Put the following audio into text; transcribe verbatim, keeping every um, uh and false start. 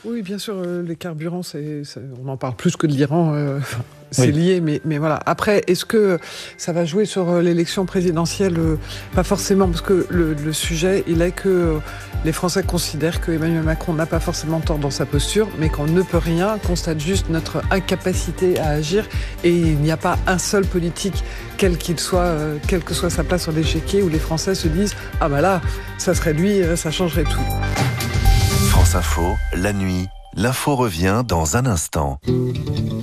Oui, bien sûr, euh, les carburants, c'est, c'est- on en parle plus que de l'Iran. euh, enfin, c'est Oui. lié, mais, mais voilà. Après, est-ce que ça va jouer sur euh, l'élection présidentielle? Euh, Pas forcément, parce que le, le sujet, il est que euh, les Français considèrent que Emmanuel Macron n'a pas forcément tort dans sa posture, mais qu'on ne peut rien, constate juste notre incapacité à agir. Et il n'y a pas un seul politique, quel qu'il soit, euh, quelle que soit sa place sur l'échiquier, où les Français se disent « Ah bah là, ça serait lui, euh, ça changerait tout ». France Info, la nuit, l'info revient dans un instant.